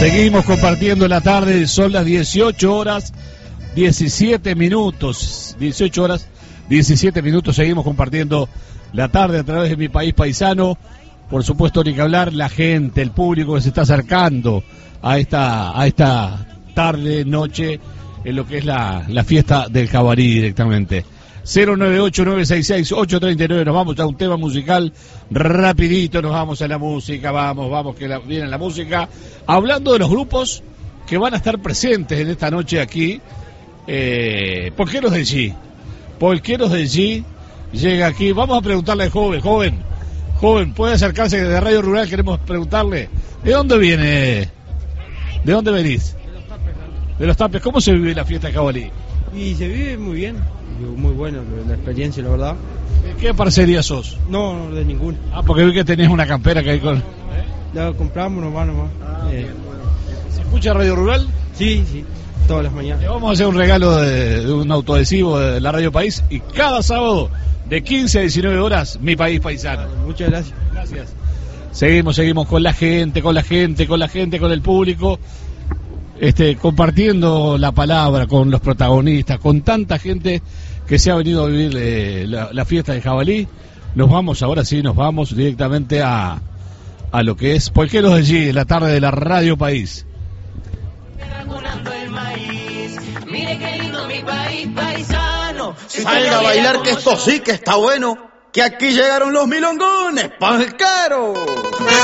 Seguimos compartiendo la tarde, son las 18 horas 17 minutos. 18 horas 17 minutos, seguimos compartiendo la tarde a través de Mi País Paisano. Por supuesto, ni que hablar, la gente, el público que se está acercando a esta tarde, noche, en lo que es la fiesta del jabalí directamente. 098-966-839, nos vamos a un tema musical rapidito, nos vamos a la música, vamos que viene la música. Hablando de los grupos que van a estar presentes en esta noche aquí, Polqueros del G. Polqueros del G llega aquí, vamos a preguntarle al joven, puede acercarse de Radio Rural, queremos preguntarle, ¿de dónde viene? ¿De dónde venís? De los Tapes, ¿cómo se vive la fiesta de jabalí? Y se vive muy bien, muy bueno la experiencia, la verdad. ¿Qué parcería sos? No, de ninguna. Ah, porque vi que tenés una campera que hay con... La compramos nomás. ¿Se escucha Radio Rural? Sí, todas las mañanas. Le vamos a hacer un regalo de un autoadhesivo de la Radio País y cada sábado de 15 a 19 horas, Mi País Paisano. Muchas gracias. Gracias. Seguimos con la gente, con el público. Compartiendo la palabra con los protagonistas, con tanta gente que se ha venido a vivir la fiesta de jabalí. Nos vamos directamente a lo que es Polqueros del G, la tarde de la Radio País. Mire qué lindo Mi País Paisano. Salga a bailar que esto sí que está bueno, que aquí llegaron los milongones, Polqueros.